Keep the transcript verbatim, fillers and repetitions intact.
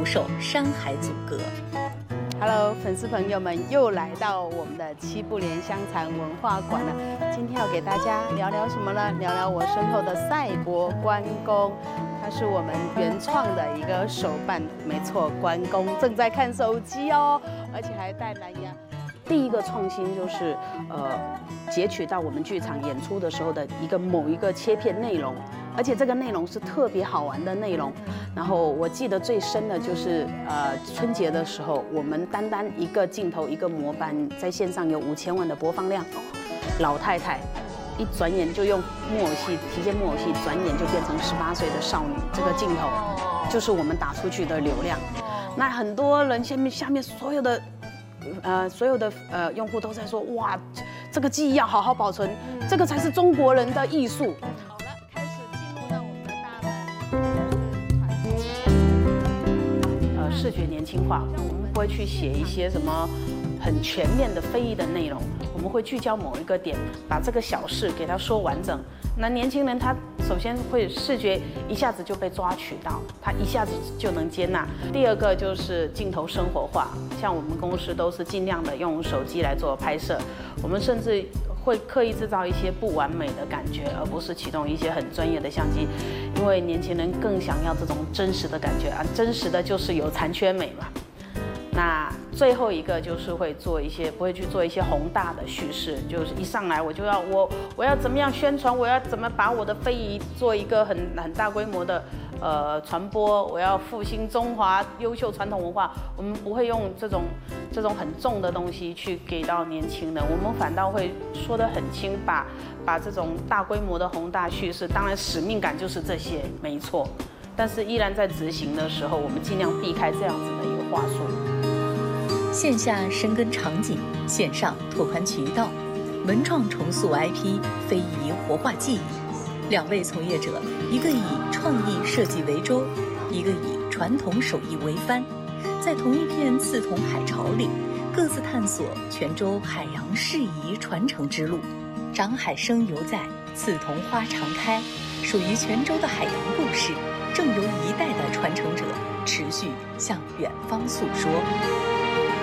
受山海阻隔。 Hello， 粉丝朋友们又来到我们的七步莲香禅文化馆了。今天要给大家聊聊什么呢？聊聊我身后的赛博关公，它是我们原创的一个手办。没错，关公正在看手机哦，而且还带蓝牙。第一个创新就是，呃，截取到我们剧场演出的时候的一个某一个切片内容，而且这个内容是特别好玩的内容。然后我记得最深的就是，呃，春节的时候，我们单单一个镜头一个模板，在线上有五千万的播放量，老太太一转眼就用木偶戏提线木偶戏，转眼就变成十八岁的少女，这个镜头就是我们打出去的流量。那很多人下面下面所有的。呃，所有的呃用户都在说，哇，这个记忆要好好保存，这个才是中国人的艺术。好了，开始进入到我们的大门。呃，视觉年轻化，我们不会去写一些什么很全面的非遗的内容，我们会聚焦某一个点，把这个小事给它说完整。那年轻人他首先会视觉一下子就被抓取到，他一下子就能接纳。第二个就是镜头生活化，像我们公司都是尽量的用手机来做拍摄，我们甚至会刻意制造一些不完美的感觉，而不是启动一些很专业的相机，因为年轻人更想要这种真实的感觉啊，真实的就是有残缺美嘛。那最后一个就是会做一些，不会去做一些宏大的叙事，就是一上来我就要我我要怎么样宣传，我要怎么把我的非遗做一个很很大规模的呃传播，我要复兴中华优秀传统文化，我们不会用这种这种很重的东西去给到年轻人，我们反倒会说得很轻，把把这种大规模的宏大叙事，当然使命感就是这些没错，但是依然在执行的时候，我们尽量避开这样子的一个话术。 线下深耕场景，线上拓宽渠道，文创重塑 I P， 非遗活化记忆。两位从业者，一个以创意设计为舟，一个以传统手艺为帆，在同一片刺桐海潮里，各自探索泉州海洋事宜传承之路。长海生犹在，刺桐花常开，属于泉州的海洋故事，正由一代的传承者持续向远方诉说。